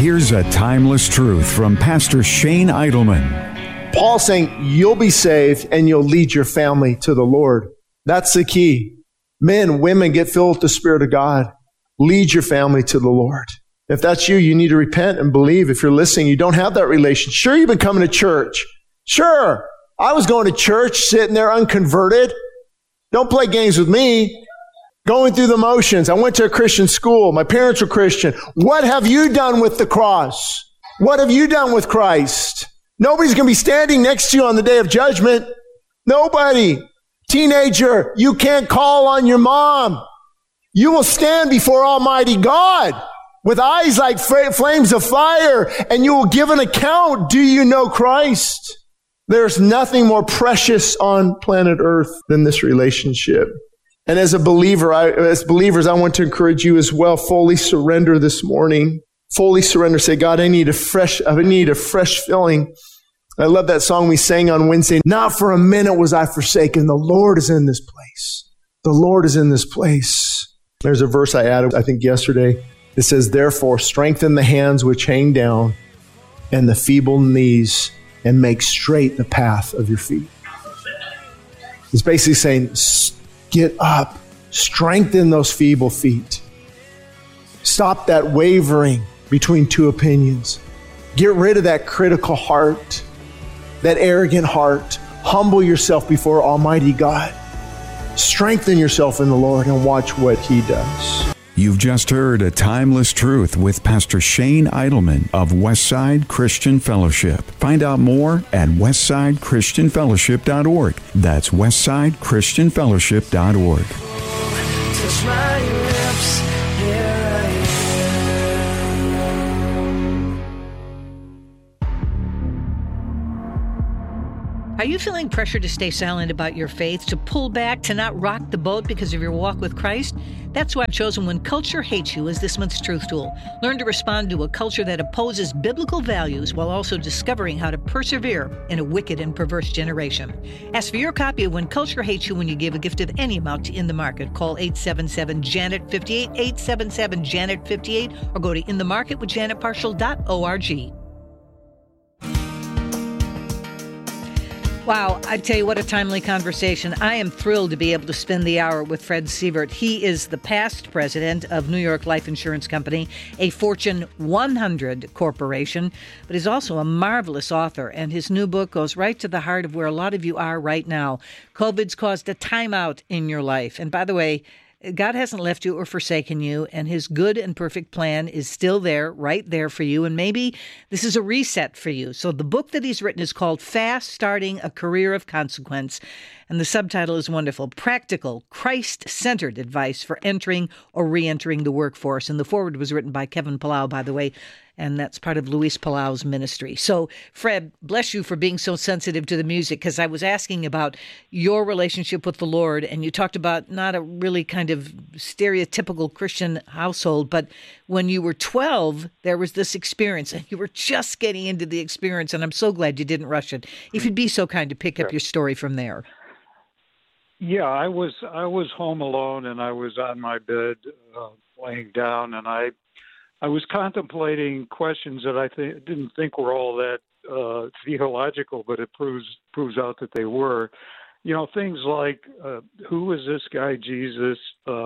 here's a timeless truth from Pastor Shane Idleman. Paul's saying you'll be saved and you'll lead your family to the Lord. That's the key. Men, women, get filled with the Spirit of God. Lead your family to the Lord. If that's you, you need to repent and believe. If you're listening, you don't have that relationship. Sure, you've been coming to church. Sure, I was going to church, sitting there unconverted. Don't play games with me. Going through the motions. I went to a Christian school. My parents were Christian. What have you done with the cross? What have you done with Christ? Nobody's going to be standing next to you on the day of judgment. Nobody. Teenager, you can't call on your mom. You will stand before Almighty God with eyes like flames of fire, and you will give an account. Do you know Christ? There's nothing more precious on planet Earth than this relationship. And as believers, I want to encourage you as well. Fully surrender this morning. Fully surrender. Say, God, I need a fresh filling. I love that song we sang on Wednesday. Not for a minute was I forsaken. The Lord is in this place. The Lord is in this place. There's a verse I added, I think yesterday. It says, therefore, strengthen the hands which hang down and the feeble knees, and make straight the path of your feet. It's basically saying, get up, strengthen those feeble feet. Stop that wavering between two opinions. Get rid of that critical heart, that arrogant heart. Humble yourself before Almighty God. Strengthen yourself in the Lord and watch what He does. You've just heard A Timeless Truth with Pastor Shane Idleman of Westside Christian Fellowship. Find out more at westsidechristianfellowship.org. That's westsidechristianfellowship.org. Touch my lips, here I am. Are you feeling pressure to stay silent about your faith, to pull back, to not rock the boat because of your walk with Christ? That's why I've chosen When Culture Hates You as this month's truth tool. Learn to respond to a culture that opposes biblical values while also discovering how to persevere in a wicked and perverse generation. Ask for your copy of When Culture Hates You when you give a gift of any amount to In the Market. Call 877-JANET-58, 877-JANET-58, or go to inthemarketwithjanetparshall.org. Wow, I tell you what a timely conversation. I am thrilled to be able to spend the hour with Fred Sievert. He is the past president of New York Life Insurance Company, a Fortune 100 corporation, but he's also a marvelous author, and his new book goes right to the heart of where a lot of you are right now. COVID's caused a timeout in your life. And by the way, God hasn't left you or forsaken you, and His good and perfect plan is still there, right there for you. And maybe this is a reset for you. So the book that he's written is called Fast Starting a Career of Consequence. And the subtitle is wonderful: Practical, Christ-Centered Advice for Entering or Re-entering the Workforce. And the foreword was written by Kevin Palau, by the way, and that's part of Luis Palau's ministry. So, Fred, bless you for being so sensitive to the music, because I was asking about your relationship with the Lord, and you talked about not a really kind of stereotypical Christian household, but when you were 12, there was this experience, and you were just getting into the experience, and I'm so glad you didn't rush it. If you'd be so kind to pick up your story from there. Yeah, I was home alone, and I was on my bed laying down, and I was contemplating questions that I didn't think were all that theological, but it proves out that they were. You know, things like who is this guy Jesus?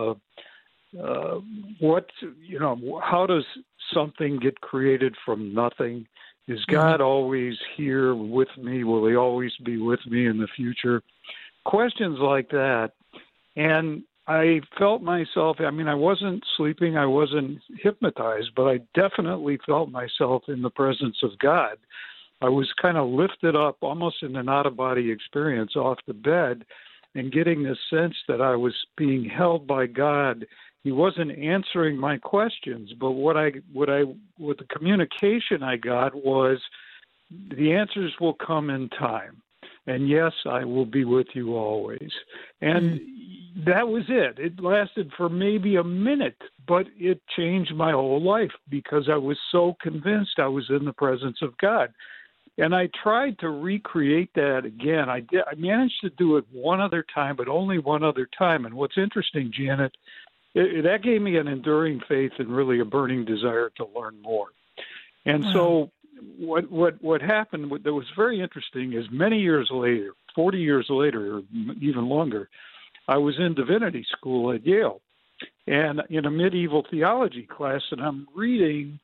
How does something get created from nothing? Is God always here with me? Will He always be with me in the future? Questions like that. And I felt myself, I wasn't sleeping, I wasn't hypnotized, but I definitely felt myself in the presence of God. I was kind of lifted up, almost in an out-of-body experience, off the bed, and getting this sense that I was being held by God. He wasn't answering my questions, but what the communication I got was, the answers will come in time. And yes, I will be with you always. And that was it. It lasted for maybe a minute, but it changed my whole life because I was so convinced I was in the presence of God. And I tried to recreate that again. I managed to do it one other time, but only one other time. And what's interesting, Janet, that gave me an enduring faith and really a burning desire to learn more. And so what happened that was very interesting is many years later, 40 years later, or even longer, I was in divinity school at Yale and in a medieval theology class, and I'm reading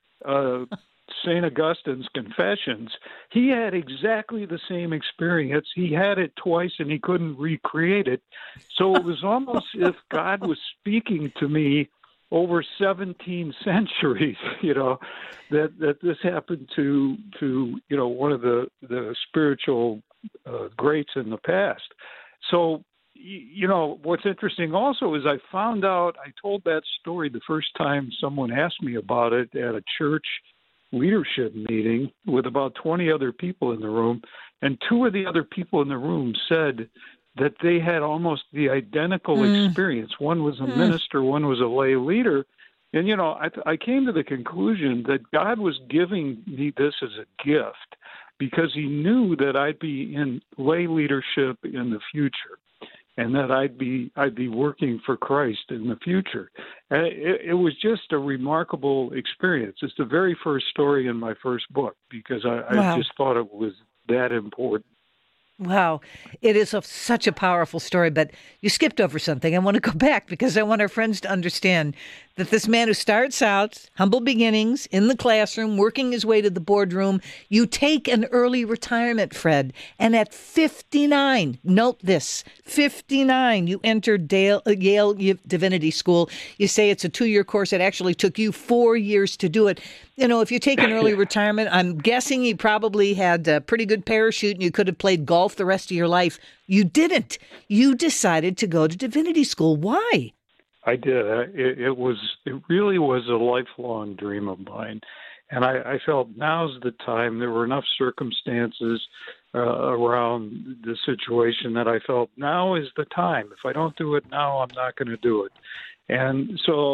St. Augustine's Confessions. He had exactly the same experience. He had it twice and he couldn't recreate it. So it was almost as if God was speaking to me over 17 centuries, that this happened to one of the spiritual greats in the past. So, what's interesting also is I found out, I told that story the first time someone asked me about it at a church leadership meeting with about 20 other people in the room, and 2 of the other people in the room said that they had almost the identical experience. One was a minister, one was a lay leader. And, I came to the conclusion that God was giving me this as a gift because he knew that I'd be in lay leadership in the future and that I'd be working for Christ in the future. And it was just a remarkable experience. It's the very first story in my first book because I just thought it was that important. Wow. It is such a powerful story, but you skipped over something. I want to go back because I want our friends to understand that this man who starts out, humble beginnings, in the classroom, working his way to the boardroom, you take an early retirement, Fred, and at 59, note this, 59, you entered Yale Divinity School. You say it's a 2-year course. It actually took you 4 years to do it. If you take an early retirement, I'm guessing you probably had a pretty good parachute and you could have played golf the rest of your life. You didn't. You decided to go to divinity school. Why? I did. It really was a lifelong dream of mine. And I felt now's the time. There were enough circumstances around the situation that I felt now is the time. If I don't do it now, I'm not going to do it. And so